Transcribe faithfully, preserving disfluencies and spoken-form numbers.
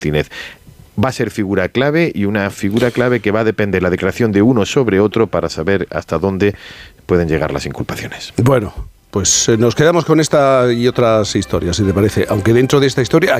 Martínez. Va a ser figura clave y una figura clave que va a depender la declaración de uno sobre otro para saber hasta dónde pueden llegar las inculpaciones. Bueno, pues eh, nos quedamos con esta y otras historias, si te parece. Aunque dentro de esta historia hay